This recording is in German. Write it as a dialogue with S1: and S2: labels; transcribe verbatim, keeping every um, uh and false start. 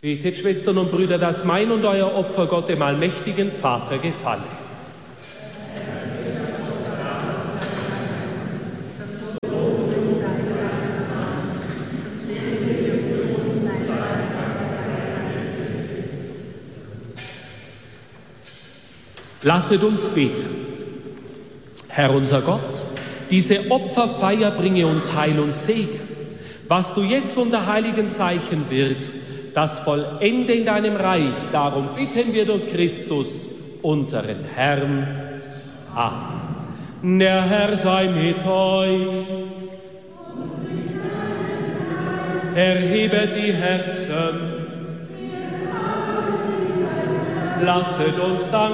S1: Betet, Schwestern und Brüder, dass mein und euer Opfer Gott, dem allmächtigen Vater, gefalle. Lasset uns beten. Herr unser Gott, diese Opferfeier bringe uns Heil und Segen. Was du jetzt von der heiligen Zeichen wirkst, das vollende in deinem Reich. Darum bitten wir durch Christus, unseren Herrn. Amen. Der Herr sei mit euch. Erhebet die Herzen. Lasset uns danken.